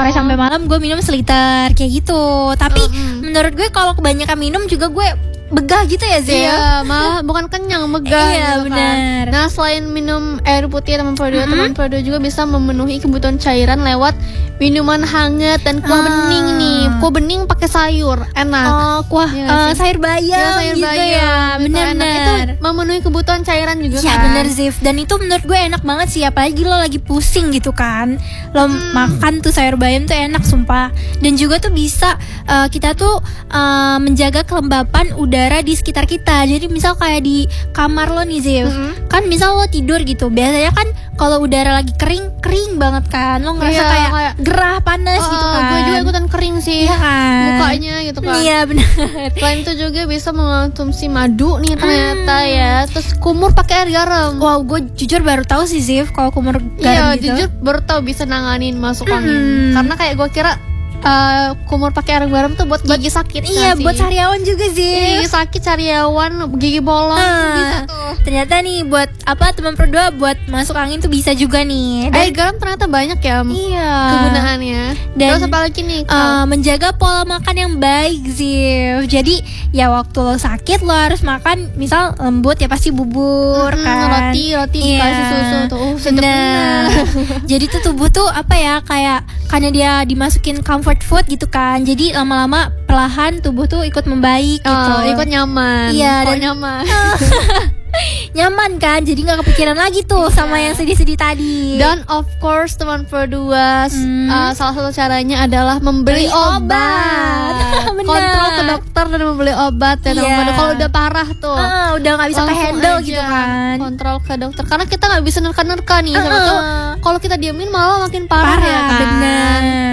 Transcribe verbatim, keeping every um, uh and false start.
sore sampai malam gue minum seliter kayak gitu. Tapi uh-huh. menurut gue kalau kebanyakan minum juga gue begah gitu ya Zia. Iya, malah bukan kenyang, begah. Iya gitu benar. Kan. Nah selain minum air putih teman Produa, mm-hmm. teman Produa juga bisa memenuhi kebutuhan cairan lewat minuman hangat dan kuah ah. bening nih. Kuah bening pakai sayur, enak. Oh, kuah ya, uh, sayur bayam ya, sayur gitu bayam, ya. Benar-benar. Itu memenuhi kebutuhan cairan juga ya, kan. Ya benar Zif. Dan itu menurut gue enak banget sih, apalagi lo lagi pusing gitu kan. Lo hmm. makan tuh sayur bayam tuh enak sumpah. Dan juga tuh bisa uh, kita tuh uh, menjaga kelembapan udara di sekitar kita. Jadi misal kayak di kamar lo nih Zif, mm-hmm. kan misal lo tidur gitu, biasanya kan kalau udara lagi kering, kering banget kan. Lo ngerasa iya, kayak, kayak gerah panas oh, gitu kan. Gue juga ikutan kering sih ya kan? Mukanya gitu kan. Iya benar. Selain itu juga bisa mengonsumsi madu nih ternyata hmm. ya. Terus kumur pakai air garam. Wow, gue jujur baru tahu sih Zif kalau kumur garam iya, gitu. Iya, jujur baru tahu bisa nanganin masuk angin. Hmm. Karena kayak gue kira Uh, kumur pakai air garam tuh buat gigi sakit. Iya, buat sariawan juga sih. Gigi sakit, sariawan, gigi bolong uh, bisa tuh. Ternyata nih buat apa teman Produa buat masuk angin tuh bisa juga nih. Dan air garam ternyata banyak ya iya. kegunaannya. Dan terus apa lagi nih? Uh, menjaga pola makan yang baik sih. Jadi ya waktu lo sakit lo harus makan misal lembut ya pasti bubur hmm, kan. Roti, roti iya. dikasih susu tuh. Uh, bener. Jadi tuh tubuh tuh apa ya kayak karena dia dimasukin comfort food gitu kan, jadi lama-lama perlahan tubuh tuh ikut membaik gitu, oh, ikut nyaman. Iya, oh, dan nyaman. nyaman kan, jadi nggak kepikiran lagi tuh yeah. sama yang sedih-sedih tadi. Dan of course teman Produa, hmm. uh, salah satu caranya adalah membeli obat. obat. Kontrol ke dokter dan membeli obat ya teman yeah. Produa. Kalau udah parah tuh, uh, udah nggak bisa ke handle gitu kan. Kontrol ke dokter karena kita nggak bisa nerka-nerka nih. Uh. Sama tuh kalau kita diamin malah makin parah, parah ya kan. Bener.